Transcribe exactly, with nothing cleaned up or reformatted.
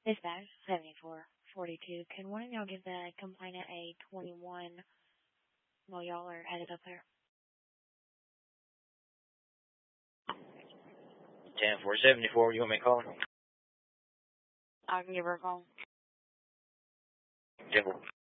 Dispatch seventy-four forty-two. Can one of y'all give the complainant a twenty-one while y'all are headed up there? ten four seventy-four, you want me to call him? I can give her a call. ten four.